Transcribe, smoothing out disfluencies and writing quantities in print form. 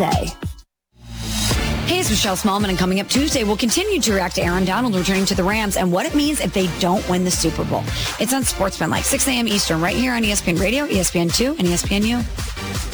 Hey, it's Michelle Smallman, and coming up Tuesday, we'll continue to react to Aaron Donald returning to the Rams and what it means if they don't win the Super Bowl. It's on Sportsman, like 6 a.m. Eastern, right here on ESPN Radio, ESPN2, and ESPNU.